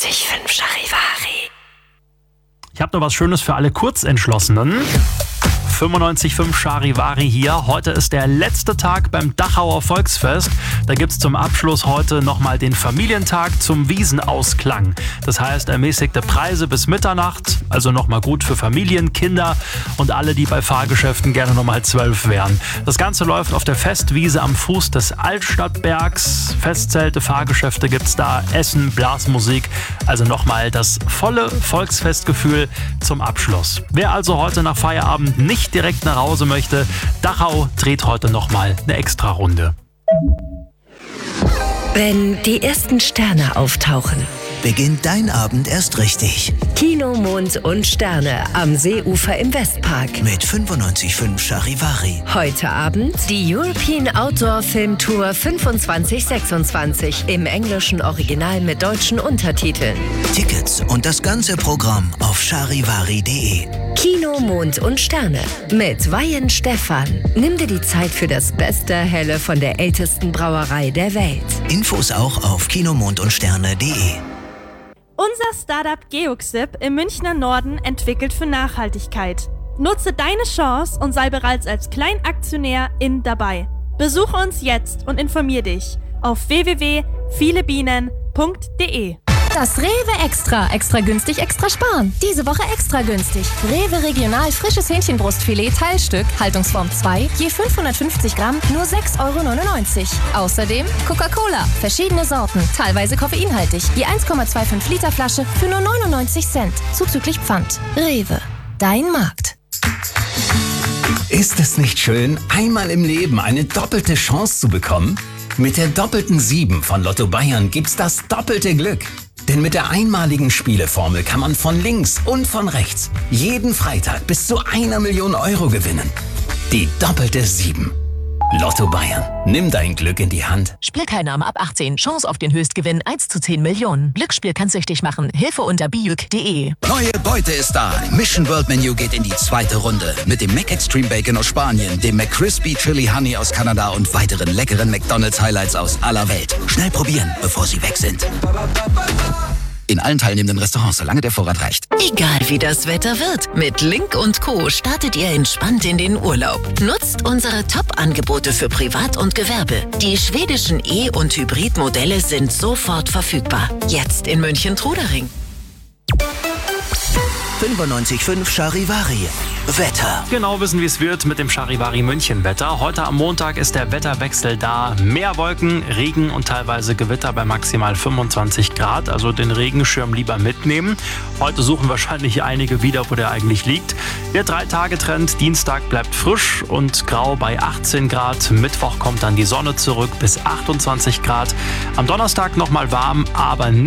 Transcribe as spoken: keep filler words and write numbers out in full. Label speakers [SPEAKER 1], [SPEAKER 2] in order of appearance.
[SPEAKER 1] fünfundneunzig Komma fünf Charivari.
[SPEAKER 2] Ich habe noch was Schönes für alle Kurzentschlossenen. fünfundneunzig Komma fünf Charivari hier. Heute ist der letzte Tag beim Dachauer Volksfest. Da gibt es zum Abschluss heute nochmal den Familientag zum Wiesenausklang. Das heißt ermäßigte Preise bis Mitternacht, also nochmal gut für Familien, Kinder und alle, die bei Fahrgeschäften gerne nochmal zwölf wären. Das Ganze läuft auf der Festwiese am Fuß des Altstadtbergs. Festzelte, Fahrgeschäfte gibt's da, Essen, Blasmusik. Also nochmal das volle Volksfestgefühl zum Abschluss. Wer also heute nach Feierabend nicht direkt nach Hause möchte, Dachau dreht heute nochmal eine Extra-Runde.
[SPEAKER 1] Wenn die ersten Sterne auftauchen,
[SPEAKER 3] beginnt dein Abend erst richtig.
[SPEAKER 1] Kino, Mond und Sterne am Seeufer im Westpark.
[SPEAKER 3] Mit fünfundneunzig Komma fünf Charivari.
[SPEAKER 1] Heute Abend die European Outdoor Film Tour fünfundzwanzig sechsundzwanzig im englischen Original mit deutschen Untertiteln.
[SPEAKER 3] Tickets und das ganze Programm auf charivari punkt de.
[SPEAKER 1] Kino, Mond und Sterne mit Weihen Stefan. Nimm dir die Zeit für das beste Helle von der ältesten Brauerei der Welt.
[SPEAKER 3] Infos auch auf kinomond und sterne punkt de.
[SPEAKER 4] Unser Startup Geoxip im Münchner Norden entwickelt für Nachhaltigkeit. Nutze deine Chance und sei bereits als Kleinaktionärin dabei. Besuche uns jetzt und informier dich auf w w w punkt vielebienen punkt de.
[SPEAKER 5] Das Rewe Extra. Extra günstig, extra sparen. Diese Woche extra günstig. Rewe Regional frisches Hähnchenbrustfilet Teilstück, Haltungsform zwei, je fünfhundertfünfzig Gramm, nur sechs Euro neunundneunzig. Außerdem Coca-Cola, verschiedene Sorten, teilweise koffeinhaltig, je eins Komma fünfundzwanzig Liter Flasche für nur neunundneunzig Cent, zuzüglich Pfand. Rewe, dein Markt.
[SPEAKER 6] Ist es nicht schön, einmal im Leben eine doppelte Chance zu bekommen? Mit der doppelten sieben von Lotto Bayern gibt's das doppelte Glück. Denn mit der einmaligen Spieleformel kann man von links und von rechts jeden Freitag bis zu einer Million Euro gewinnen. Die doppelte sieben. Lotto Bayern. Nimm dein Glück in die Hand.
[SPEAKER 7] Spielteilnahme ab achtzehn. Chance auf den Höchstgewinn eins zu zehn Millionen. Glücksspiel kann süchtig machen. Hilfe unter bijuk punkt de.
[SPEAKER 8] Neue Beute ist da. Mission World Menu geht in die zweite Runde. Mit dem Mac Extreme Bacon aus Spanien, dem McCrispy Chili Honey aus Kanada und weiteren leckeren McDonald's Highlights aus aller Welt. Schnell probieren, bevor sie weg sind. In allen teilnehmenden Restaurants, solange der Vorrat reicht.
[SPEAKER 7] Egal wie das Wetter wird, mit Link und Co. startet ihr entspannt in den Urlaub. Nutzt unsere Top-Angebote für Privat und Gewerbe. Die schwedischen E- und Hybrid-Modelle sind sofort verfügbar. Jetzt in München-Trudering.
[SPEAKER 3] fünfundneunzig Komma fünf Charivari. Wetter.
[SPEAKER 2] Genau wissen, wie es wird mit dem Charivari München Wetter. Heute am Montag ist der Wetterwechsel da. Mehr Wolken, Regen und teilweise Gewitter bei maximal fünfundzwanzig Grad. Also den Regenschirm lieber mitnehmen. Heute suchen wahrscheinlich einige wieder, wo der eigentlich liegt. Der Drei-Tage-Trend. Dienstag bleibt frisch und grau bei achtzehn Grad. Mittwoch kommt dann die Sonne zurück bis achtundzwanzig Grad. Am Donnerstag nochmal warm, aber nicht